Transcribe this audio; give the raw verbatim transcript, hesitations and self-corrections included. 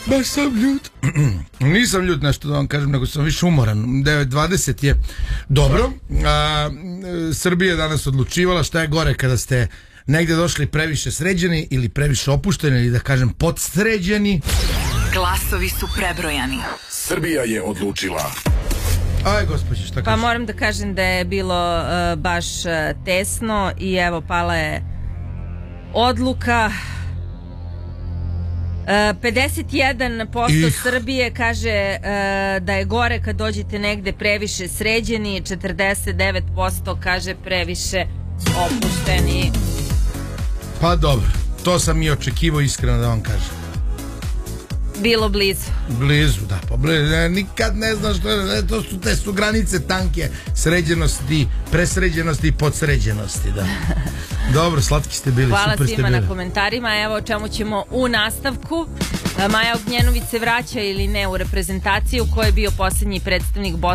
Baš sam ljut. Nisam ljut, nešto da vam kažem, nego sam više umoran. devet dvadeset je dobro. A, Srbija je danas odlučivala šta je gore kada ste negde došli previše sređeni ili previše opušteni ili da kažem podsređeni. Glasovi su prebrojani. Srbija je odlučila. Aj, gospođe, šta kažeš? Pa moram da kažem da je bilo uh, baš uh, tesno i evo pala je odluka. Uh, pedeset jedan posto Ih. Srbije kaže uh, da je gore kad dođete negde previše sređeni, četrdeset devet posto kaže previše opušteni. Pa dobro, to sam i očekivao, iskreno da vam kažem. Bilo blizu. Blizu, da, pa blizu. Ne, nikad ne znaš što je, to su te su granice tanke sređenosti, presređenosti i podsređenosti, da. Dobro, slatki ste bili. Hvala super svima ste bili na komentarima. Evo o čemu ćemo u nastavku. Maja Ognjenović se vraća ili ne u reprezentaciju, ko je bio posljednji predstavnik Bosne